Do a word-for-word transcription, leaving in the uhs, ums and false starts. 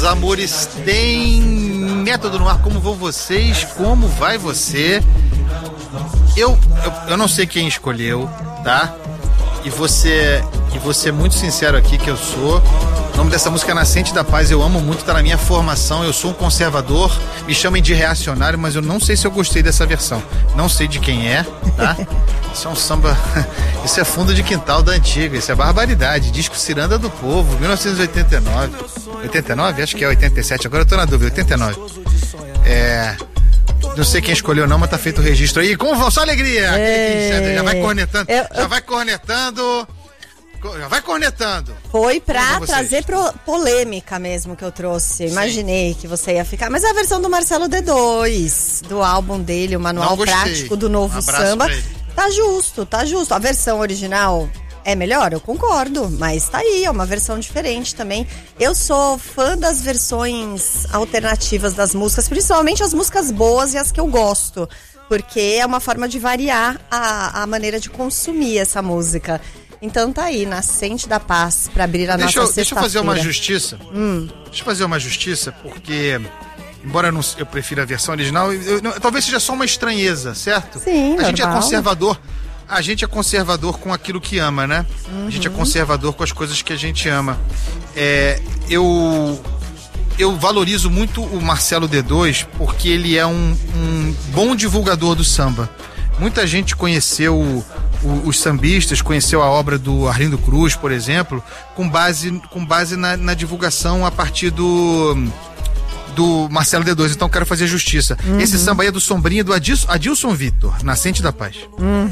amores, tem Método no ar. Como vão vocês? Como vai você? Eu, eu, eu não sei quem escolheu, tá? E você, e você é muito sincero aqui que eu sou. O nome dessa música é Nascente da Paz. Eu amo muito, tá na minha formação. Eu sou um conservador, me chamem de reacionário, mas eu não sei se eu gostei dessa versão. Não sei de quem é, tá? Isso é um samba, isso é fundo de quintal da antiga, isso é barbaridade. Disco Ciranda do Povo, mil novecentos e oitenta e nove. oitenta e nove? Acho que é oitenta e sete, agora eu tô na dúvida, oitenta e nove. É... Não sei quem escolheu não, mas tá feito o registro aí. Como vão? Só alegria! É... Já vai cornetando, eu, já eu... vai cornetando... Já vai cornetando. Foi pra trazer pro, polêmica mesmo que eu trouxe. Imaginei Sim. que você ia ficar. Mas é a versão do Marcelo D dois, do álbum dele, o Manual Prático do Novo um Samba. Tá justo, tá justo. A versão original é melhor? Eu concordo. Mas tá aí, é uma versão diferente também. Eu sou fã das versões alternativas das músicas, principalmente as músicas boas e as que eu gosto. Porque é uma forma de variar a, a maneira de consumir essa música. Então tá aí, Nascente da Paz, pra abrir a deixa nossa eu, Deixa eu fazer uma justiça. Hum. Deixa eu fazer uma justiça, porque, embora eu, não, eu prefira a versão original, eu, eu, talvez seja só uma estranheza, certo? Sim, A gente normal. é conservador. A gente é conservador com aquilo que ama, né? Uhum. A gente é conservador com as coisas que a gente ama. É, eu... Eu valorizo muito o Marcelo D dois porque ele é um, um bom divulgador do samba. Muita gente conheceu o, o, os sambistas, conheceu a obra do Arlindo Cruz, por exemplo, com base, com base na, na divulgação a partir do, do Marcelo D dois. Então quero fazer justiça. Uhum. Esse samba aí é do Sombrinha do Adilson, Adilson Vitor, Nascente da Paz. Uhum.